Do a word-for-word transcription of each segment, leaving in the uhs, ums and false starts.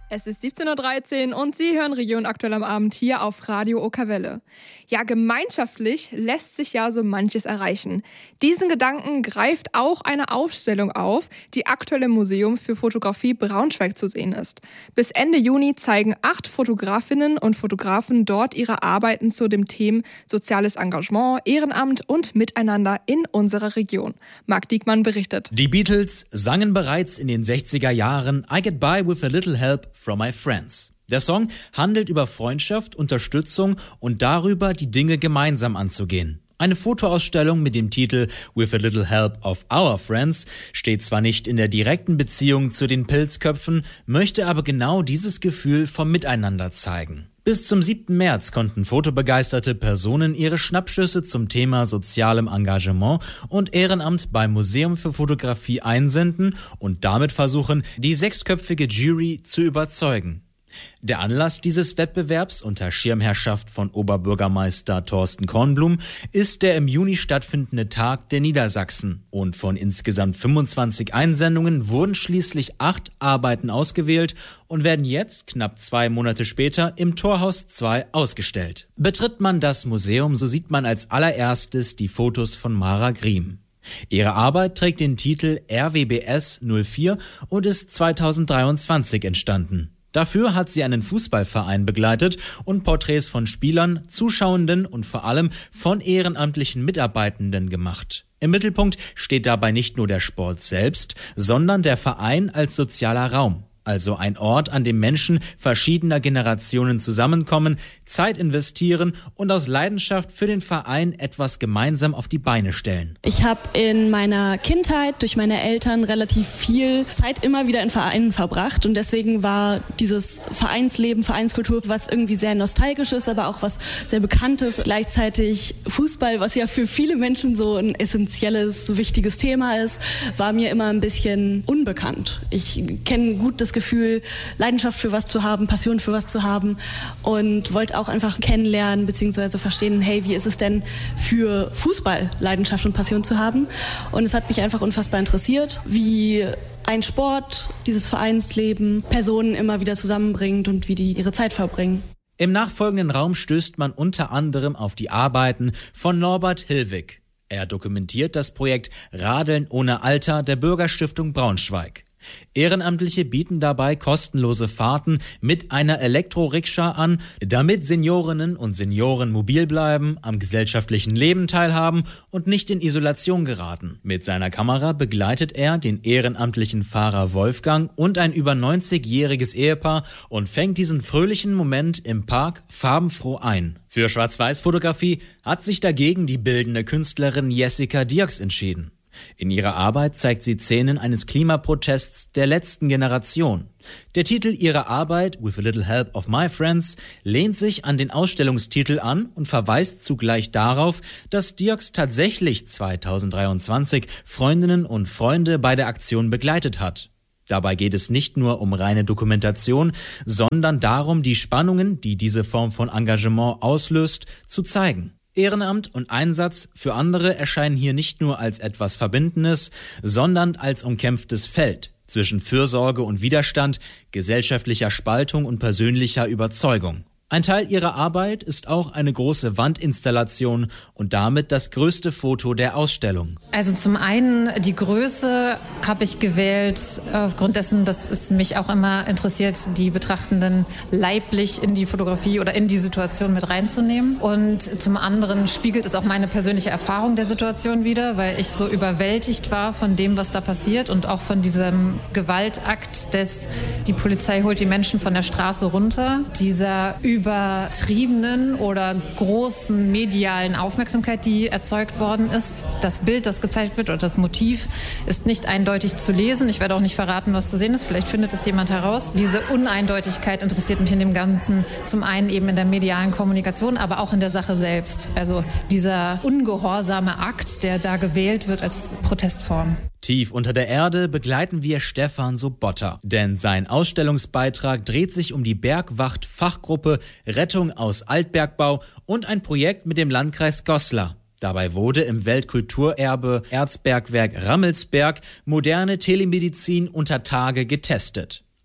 Es ist siebzehn Uhr dreizehn und Sie hören Region aktuell am Abend hier auf Radio Okerwelle. Ja, gemeinschaftlich lässt sich ja so manches erreichen. Diesen Gedanken greift auch eine Ausstellung auf, die aktuell im Museum für Fotografie Braunschweig zu sehen ist. Bis Ende Juni zeigen acht Fotografinnen und Fotografen dort ihre Arbeiten zu dem Thema soziales Engagement, Ehrenamt und Miteinander in unserer Region. Marc Diekmann berichtet. Die Beatles sangen bereits in den sechziger Jahren I Get By With a Little Help From My Friends. Der Song handelt über Freundschaft, Unterstützung und darüber, die Dinge gemeinsam anzugehen. Eine Fotoausstellung mit dem Titel With a Little Help of Our Friends steht zwar nicht in der direkten Beziehung zu den Pilzköpfen, möchte aber genau dieses Gefühl vom Miteinander zeigen. Bis zum siebten März konnten fotobegeisterte Personen ihre Schnappschüsse zum Thema sozialem Engagement und Ehrenamt beim Museum für Fotografie einsenden und damit versuchen, die sechsköpfige Jury zu überzeugen. Der Anlass dieses Wettbewerbs unter Schirmherrschaft von Oberbürgermeister Thorsten Kornblum ist der im Juni stattfindende Tag der Niedersachsen. Und von insgesamt fünfundzwanzig Einsendungen wurden schließlich acht Arbeiten ausgewählt und werden jetzt, knapp zwei Monate später, im Torhaus zwei ausgestellt. Betritt man das Museum, so sieht man als allererstes die Fotos von Mara Griem. Ihre Arbeit trägt den Titel R W B S null vier und ist zweitausenddreiundzwanzig entstanden. Dafür hat sie einen Fußballverein begleitet und Porträts von Spielern, Zuschauenden und vor allem von ehrenamtlichen Mitarbeitenden gemacht. Im Mittelpunkt steht dabei nicht nur der Sport selbst, sondern der Verein als sozialer Raum. Also ein Ort, an dem Menschen verschiedener Generationen zusammenkommen, Zeit investieren und aus Leidenschaft für den Verein etwas gemeinsam auf die Beine stellen. Ich habe in meiner Kindheit durch meine Eltern relativ viel Zeit immer wieder in Vereinen verbracht und deswegen war dieses Vereinsleben, Vereinskultur was irgendwie sehr nostalgisch ist, aber auch was sehr Bekanntes. Gleichzeitig Fußball, was ja für viele Menschen so ein essentielles, so wichtiges Thema ist, war mir immer ein bisschen unbekannt. Ich kenne gut das Gefühl, Leidenschaft für was zu haben, Passion für was zu haben und wollte auch einfach kennenlernen bzw. verstehen, hey, wie ist es denn für Fußball Leidenschaft und Passion zu haben? Und es hat mich einfach unfassbar interessiert, wie ein Sport, dieses Vereinsleben, Personen immer wieder zusammenbringt und wie die ihre Zeit verbringen. Im nachfolgenden Raum stößt man unter anderem auf die Arbeiten von Norbert Hillwig. Er dokumentiert das Projekt Radeln ohne Alter der Bürgerstiftung Braunschweig. Ehrenamtliche bieten dabei kostenlose Fahrten mit einer Elektrorikscha an, damit Seniorinnen und Senioren mobil bleiben, am gesellschaftlichen Leben teilhaben und nicht in Isolation geraten. Mit seiner Kamera begleitet er den ehrenamtlichen Fahrer Wolfgang und ein über neunzigjähriges Ehepaar und fängt diesen fröhlichen Moment im Park farbenfroh ein. Für Schwarz-Weiß-Fotografie hat sich dagegen die bildende Künstlerin Jessica Dirks entschieden. In ihrer Arbeit zeigt sie Szenen eines Klimaprotests der letzten Generation. Der Titel ihrer Arbeit, With a Little Help of My Friends, lehnt sich an den Ausstellungstitel an und verweist zugleich darauf, dass Dirks tatsächlich zweitausenddreiundzwanzig Freundinnen und Freunde bei der Aktion begleitet hat. Dabei geht es nicht nur um reine Dokumentation, sondern darum, die Spannungen, die diese Form von Engagement auslöst, zu zeigen. Ehrenamt und Einsatz für andere erscheinen hier nicht nur als etwas Verbindendes, sondern als umkämpftes Feld zwischen Fürsorge und Widerstand, gesellschaftlicher Spaltung und persönlicher Überzeugung. Ein Teil ihrer Arbeit ist auch eine große Wandinstallation und damit das größte Foto der Ausstellung. Also zum einen die Größe habe ich gewählt aufgrund dessen, dass es mich auch immer interessiert, die Betrachtenden leiblich in die Fotografie oder in die Situation mit reinzunehmen. Und zum anderen spiegelt es auch meine persönliche Erfahrung der Situation wider, weil ich so überwältigt war von dem, was da passiert und auch von diesem Gewaltakt des, die Polizei holt die Menschen von der Straße runter, dieser übertriebenen oder großen medialen Aufmerksamkeit, die erzeugt worden ist. Das Bild, das gezeigt wird oder das Motiv ist nicht eindeutig zu lesen. Ich werde auch nicht verraten, was zu sehen ist. Vielleicht findet es jemand heraus. Diese Uneindeutigkeit interessiert mich in dem Ganzen zum einen eben in der medialen Kommunikation, aber auch in der Sache selbst. Also dieser ungehorsame Akt, der da gewählt wird als Protestform. Tief unter der Erde begleiten wir Stefan Sobotta, denn sein Ausstellungsbeitrag dreht sich um die Bergwacht-Fachgruppe Rettung aus Altbergbau und ein Projekt mit dem Landkreis Goslar. Dabei wurde im Weltkulturerbe Erzbergwerk Rammelsberg moderne Telemedizin unter Tage getestet.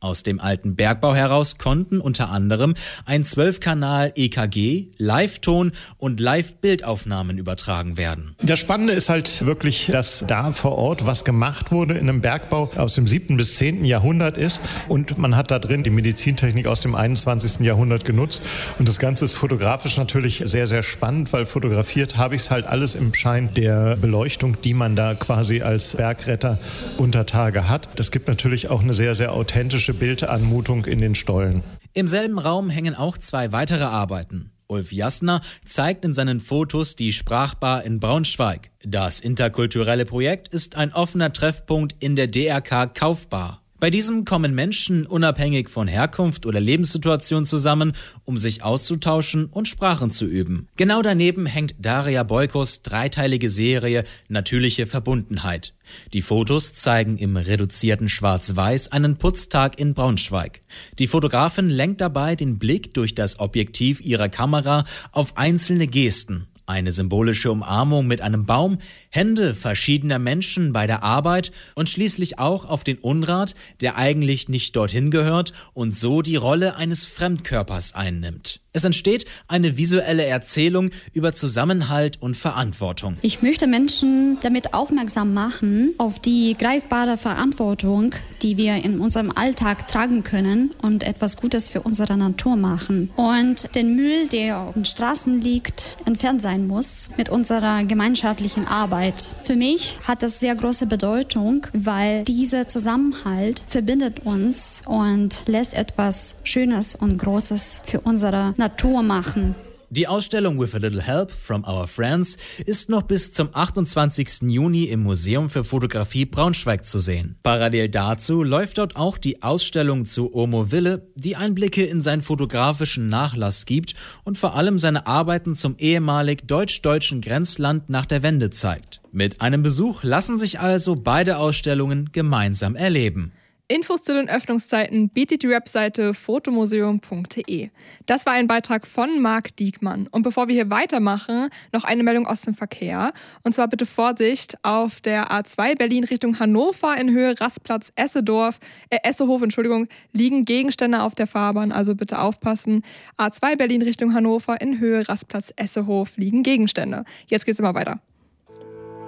Aus dem alten Bergbau heraus konnten unter anderem ein zwölf Kanal E K G, Live-Ton und Live-Bildaufnahmen übertragen werden. Das Spannende ist halt wirklich, dass da vor Ort was gemacht wurde in einem Bergbau aus dem siebten bis zehnten Jahrhundert ist und man hat da drin die Medizintechnik aus dem einundzwanzigsten Jahrhundert genutzt und das Ganze ist fotografisch natürlich sehr, sehr spannend, weil fotografiert habe ich es halt alles im Schein der Beleuchtung, die man da quasi als Bergretter unter Tage hat. Das gibt natürlich auch eine sehr, sehr authentische Bildanmutung in den Stollen. Im selben Raum hängen auch zwei weitere Arbeiten. Ulf Jasner zeigt in seinen Fotos die Sprachbar in Braunschweig. Das interkulturelle Projekt ist ein offener Treffpunkt in der D R K Kaufbar. Bei diesem kommen Menschen unabhängig von Herkunft oder Lebenssituation zusammen, um sich auszutauschen und Sprachen zu üben. Genau daneben hängt Daria Boykos dreiteilige Serie Natürliche Verbundenheit. Die Fotos zeigen im reduzierten Schwarz-Weiß einen Putztag in Braunschweig. Die Fotografin lenkt dabei den Blick durch das Objektiv ihrer Kamera auf einzelne Gesten. Eine symbolische Umarmung mit einem Baum, Hände verschiedener Menschen bei der Arbeit und schließlich auch auf den Unrat, der eigentlich nicht dorthin gehört und so die Rolle eines Fremdkörpers einnimmt. Es entsteht eine visuelle Erzählung über Zusammenhalt und Verantwortung. Ich möchte Menschen damit aufmerksam machen auf die greifbare Verantwortung, die wir in unserem Alltag tragen können und etwas Gutes für unsere Natur machen. Und den Müll, der auf den Straßen liegt, entfernt sein muss mit unserer gemeinschaftlichen Arbeit. Für mich hat das sehr große Bedeutung, weil dieser Zusammenhalt verbindet uns und lässt etwas Schönes und Großes für unsere Natur machen. Die Ausstellung With a Little Help from Our Friends ist noch bis zum achtundzwanzigsten Juni im Museum für Fotografie Braunschweig zu sehen. Parallel dazu läuft dort auch die Ausstellung zu Omo Wille, die Einblicke in seinen fotografischen Nachlass gibt und vor allem seine Arbeiten zum ehemalig deutsch-deutschen Grenzland nach der Wende zeigt. Mit einem Besuch lassen sich also beide Ausstellungen gemeinsam erleben. Infos zu den Öffnungszeiten bietet die Webseite fotomuseum punkt de. Das war ein Beitrag von Marc Diekmann. Und bevor wir hier weitermachen, noch eine Meldung aus dem Verkehr. Und zwar bitte Vorsicht, auf der A zwei Berlin Richtung Hannover in Höhe Rastplatz Essedorf, äh, Essehof, Entschuldigung, liegen Gegenstände auf der Fahrbahn, also bitte aufpassen. A zwei Berlin Richtung Hannover in Höhe Rastplatz Essehof liegen Gegenstände. Jetzt geht's immer weiter.